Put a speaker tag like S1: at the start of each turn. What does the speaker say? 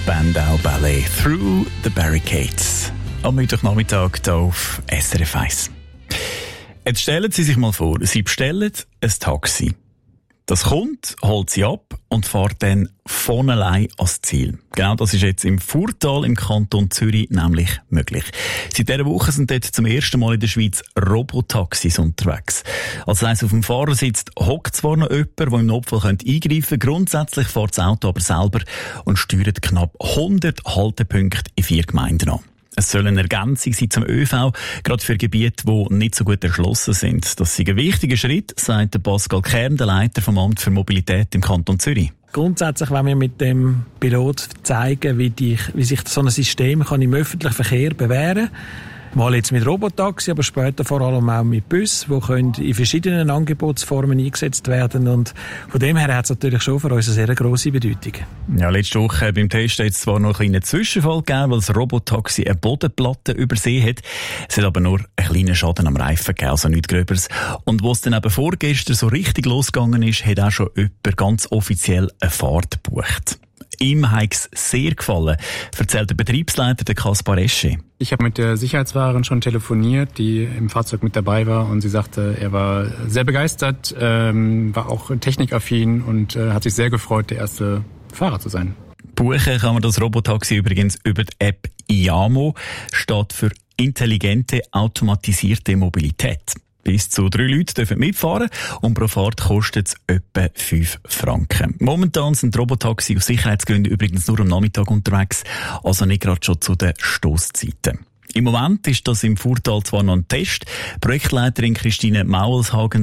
S1: Spandau Ballet «Through the Barricades». Am Mittwochnachmittag hier auf SRF 1. Jetzt stellen Sie sich mal vor, Sie bestellen ein Taxi. Das kommt, holt Sie ab und fährt dann von allein ans Ziel. Genau das ist jetzt im Furtal im Kanton Zürich nämlich möglich. Seit dieser Woche sind dort zum ersten Mal in der Schweiz Robotaxis unterwegs. Also das heisst, auf dem Fahrersitz hockt zwar noch jemand, der im Notfall eingreifen könnte. Grundsätzlich fährt das Auto aber selber und steuert knapp 100 Haltepunkte in 4 Gemeinden an. Es soll eine Ergänzung sein zum ÖV, gerade für Gebiete, die nicht so gut erschlossen sind. Das ist ein wichtiger Schritt, sagt Pascal Kern, der Leiter vom Amt für Mobilität im Kanton Zürich.
S2: Grundsätzlich wollen wir mit dem Pilot zeigen, wie sich so ein System kann im öffentlichen Verkehr bewähren kann. Mal jetzt mit Robotaxi, aber später vor allem auch mit Bussen, die in verschiedenen Angebotsformen eingesetzt werden. Und von dem her hat es natürlich schon für uns eine sehr grosse Bedeutung. Ja,
S1: letzte Woche beim Test hat es zwar noch einen kleinen Zwischenfall gegeben, weil das Robotaxi eine Bodenplatte übersehen hat. Es hat aber nur einen kleinen Schaden am Reifen gegeben, also nichts Gröberes. Und wo es dann eben vorgestern so richtig losgegangen ist, hat auch schon jemand ganz offiziell eine Fahrt gebucht. Ihm hat es sehr gefallen, erzählt der Betriebsleiter, der Kaspar Esche.
S3: Ich habe mit der Sicherheitswahrerin schon telefoniert, die im Fahrzeug mit dabei war, und sie sagte, er war sehr begeistert, war auch technikaffin und hat sich sehr gefreut, der erste Fahrer zu sein.
S1: Buchen kann man das Robotaxi übrigens über die App IAMO, steht für intelligente, automatisierte Mobilität. Bis zu 3 Leute dürfen mitfahren und pro Fahrt kostet es etwa 5 Franken. Momentan sind die Robotaxi aus Sicherheitsgründen übrigens nur am Nachmittag unterwegs, also nicht gerade schon zu den Stosszeiten. Im Moment ist das im Furtal zwar noch ein Test. Projektleiterin Christine Maulshagen